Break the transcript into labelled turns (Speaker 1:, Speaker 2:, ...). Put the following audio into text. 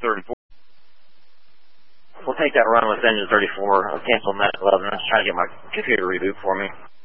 Speaker 1: 34.
Speaker 2: We'll take that run with engine 34. I'll cancel Medic 11. I'm just trying to get my computer reboot for me.